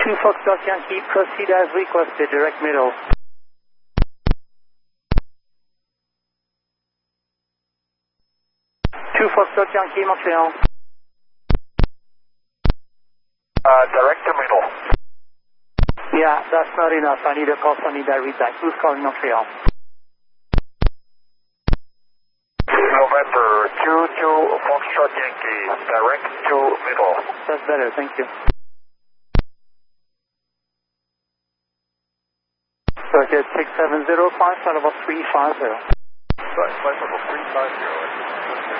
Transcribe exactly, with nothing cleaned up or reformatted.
two Foxtrot Yankee, proceed as requested, direct middle. two Foxtrot Yankee, Montreal. Uh, direct to middle. Yeah, that's not enough. I need a call, so I need that readback. Who's calling Montreal? November two two Foxtrot Yankee, direct to middle. That's better, thank you. Circuit six seven zero five, flight level three five zero. Flight level three five zero.